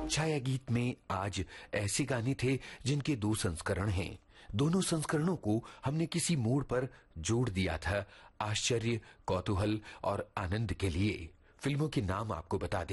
छाया गीत में आज ऐसे गाने थे जिनके 2 संस्करण हैं। दोनों संस्करणों को हमने किसी मोड़ पर जोड़ दिया था आश्चर्य, कौतूहल और आनंद के लिए। फिल्मों के नाम आपको बता दें।